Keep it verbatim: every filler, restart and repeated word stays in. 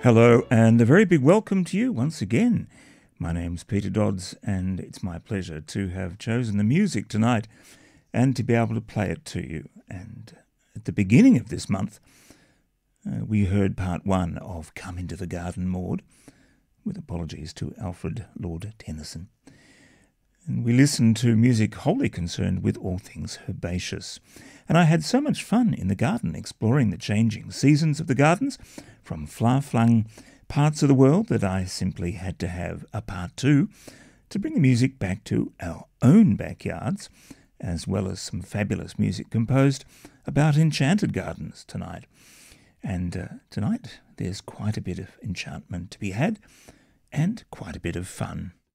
Hello, and a very big welcome to you once again. My name's Peter Dodds, and it's my pleasure to have chosen the music tonight and to be able to play it to you. And at the beginning of this month, uh, we heard part one of Come Into the Garden, Maud, with apologies to Alfred Lord Tennyson. And we listened to music wholly concerned with all things herbaceous. And I had so much fun in the garden exploring the changing seasons of the gardens from far-flung parts of the world that I simply had to have a part two to bring the music back to our own backyards, as well as some fabulous music composed about enchanted gardens tonight. And uh, tonight there's quite a bit of enchantment to be had and quite a bit of fun.